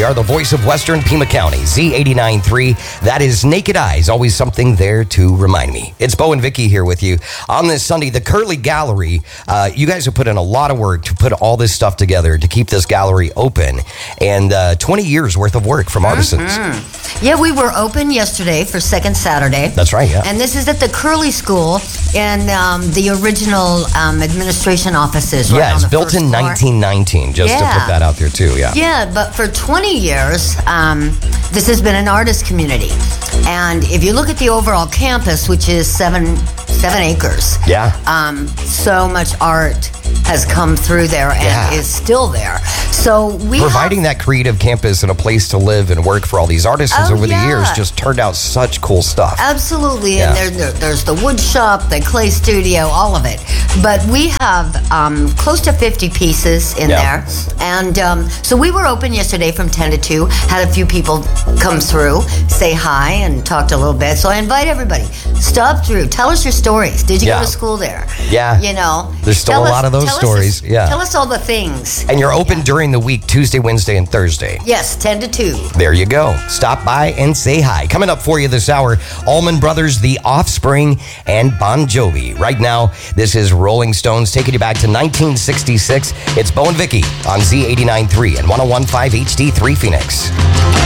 We are the voice of Western Pima County, Z89.3. That is Naked Eyes, always something there to remind me. It's Bo and Vicky here with you on this Sunday. The Curly Gallery, you guys have put in a lot of work to put all this stuff together to keep this gallery open, and 20 years worth of work from artisans. Yeah, we were open yesterday for Second Saturday. That's right, yeah. And this is at the Curly School in the original administration offices. Right, Yeah, on it's the built first in floor. 1919, just to put that out there too, yeah. Yeah, but for 20 years, this has been an artist community. And if you look at the overall campus, which is seven acres, so much art has come through there and is still there. So we providing that creative campus and a place to live and work for all these artisans over the years just turned out such cool stuff. Absolutely, and there's the wood shop, the clay studio, all of it. But we have close to 50 pieces in there, and so we were open yesterday from 10 to 2. Had a few people come through, say hi, and talked a little bit. So I invite everybody, stop through, tell us your stories. Did you go to school there? Yeah, you know, there's still a lot of those stories. Tell us all the things. And you're open during the week, Tuesday, Wednesday, and Thursday. Yes, 10 to 2. There you go. Stop by and say hi. Coming up for you this hour, Allman Brothers, The Offspring, and Bon Jovi. Right now, this is Rolling Stones taking you back to 1966. It's Bo and Vicky on Z89.3 and 101.5 HD3 Phoenix.